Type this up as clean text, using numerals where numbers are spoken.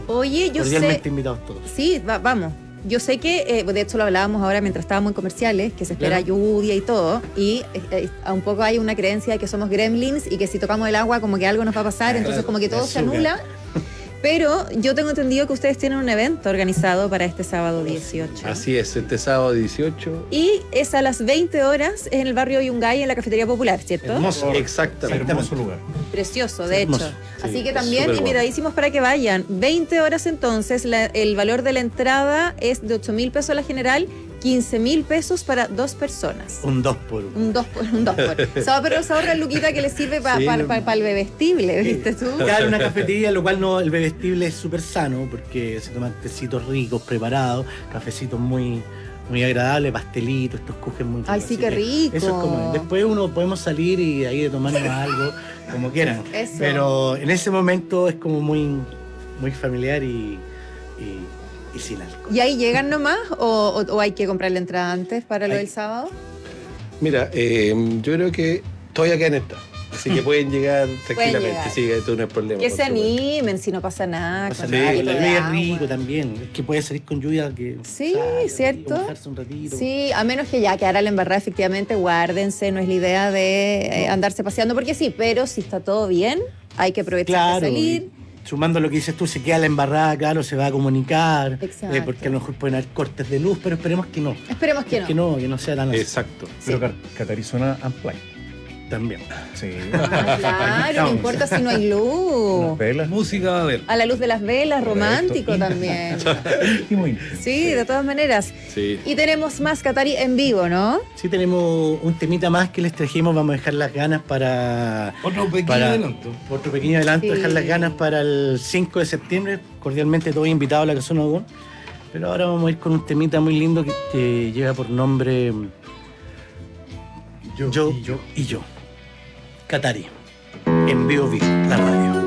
Oye, yo Cordialmente sé... invitados todos. Sí, vamos. Yo sé que, de hecho lo hablábamos ahora mientras estábamos en comerciales, que se espera lluvia y todo, y un poco hay una creencia de que somos gremlins y que si tocamos el agua como que algo nos va a pasar, entonces como que todo se anula. Pero yo tengo entendido que ustedes tienen un evento organizado para este sábado 18. Así es, este sábado 18. Y es a las 20 horas en el barrio Yungay, en la Cafetería Popular, ¿cierto? Hermoso, exactamente. Hermoso lugar. Precioso, de hermoso. hecho. Sí, Así que es también súper invitadísimos para que vayan. 20 horas entonces, el valor de la entrada es de 8.000 pesos la general, 15.000 pesos para 2 personas. Un 2 por 1. Un 2 por. Pero se ahorra Luquita que le sirve para el bebestible, ¿viste tú? Claro, una cafetería, lo cual no, el bebestible es súper sano porque se toman tecitos ricos, preparados, cafecitos muy agradables, pastelitos, estos cujes muy ricos. Ay, sí, Así qué que rico. Eso es como, después uno podemos salir y ahí de tomarnos algo, como quieran. Eso. Pero en ese momento es como muy familiar y sin alcohol. ¿Y ahí llegan nomás o hay que comprar la entrada antes para lo del sábado? Mira, yo creo que todavía quedan estas. Así que pueden llegar tranquilamente. llegar. Sí, esto no es problema. Que por se supuesto. animen, si no pasa nada. Pasa con nada, un y la poquito de lluvia es agua. rico también. Es que puede salir con lluvia que Sí, salga, ¿cierto? mojarse un ratito. Sí, a menos que ya quedara la embarrada, efectivamente, guárdense, no es la idea de andarse paseando, porque sí, pero si está todo bien, hay que aprovechar Claro, de salir. y sumando lo que dices tú, se queda la embarrada, claro, se va a comunicar, Exacto. porque a lo mejor pueden haber cortes de luz, pero esperemos que no. Esperemos que no. Que no sea tan así. Exacto. Pero Catarizona Unplugged. También. Sí. Ah, claro, no importa si no hay luz. Velas. Música va a haber. A la luz de las velas, romántico también. Íntimo, íntimo. Sí, de todas maneras. Sí. Y tenemos más Catari en vivo, ¿no? Sí, tenemos un temita más que les trajimos, vamos a dejar las ganas para... Otro pequeño para- adelanto. Otro pequeño adelanto, Sí. dejar las ganas para el 5 de septiembre, cordialmente todos invitados a la Casona Ogún. Pero ahora vamos a ir con un temita muy lindo que lleva por nombre Yo y yo. Catari, en vivo, la radio.